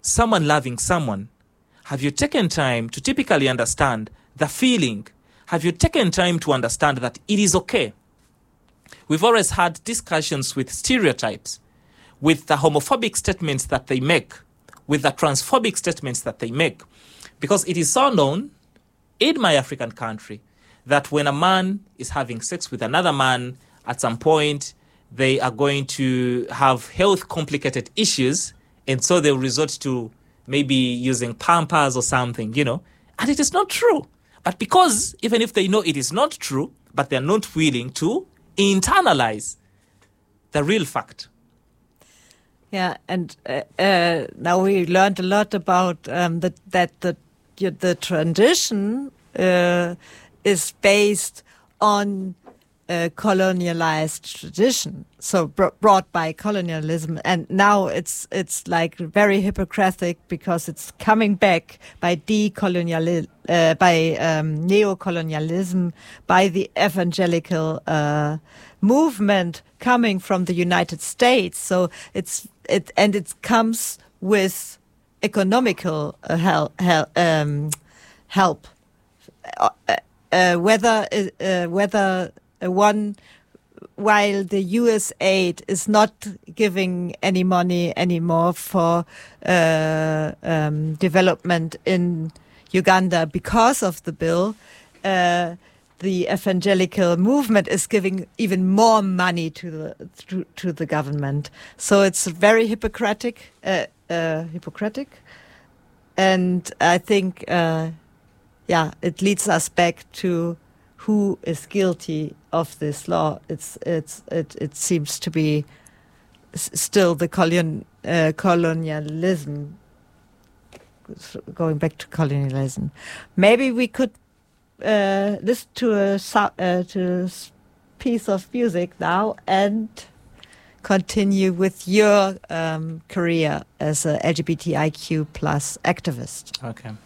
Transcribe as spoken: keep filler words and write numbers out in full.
someone loving someone, have you taken time to typically understand the feeling? Have you taken time to understand that it is okay? We've always had discussions with stereotypes, with the homophobic statements that they make, with the transphobic statements that they make. Because it is so known in my African country that when a man is having sex with another man, at some point, they are going to have health complicated issues, and so they'll resort to maybe using Pampers or something, you know. And it is not true. But because even if they know it is not true, but they're not willing to internalize the real fact. Yeah, and uh, uh, now we learned a lot about um, the, that the the tradition uh, is based on a colonialized tradition, so br- brought by colonialism, and now it's it's like very hypocritical because it's coming back by decolonial, uh, by um, neocolonialism, by the evangelical uh, movement coming from the United States. So it's it and it comes with economical uh, help, help, um, help. Uh, uh, whether uh, whether one, while the U S aid is not giving any money anymore for uh, um, development in Uganda because of the bill, uh, the evangelical movement is giving even more money to the to, to the government. So it's very hypocritical, uh, uh, hypocritical, and I think, uh, yeah, it leads us back to who is guilty of this law. It's it's it it seems to be s- still the colon uh, colonialism. Going back to colonialism, maybe we could uh, listen to a uh, to a piece of music now and continue with your um, career as a L G B T I Q plus activist. Okay.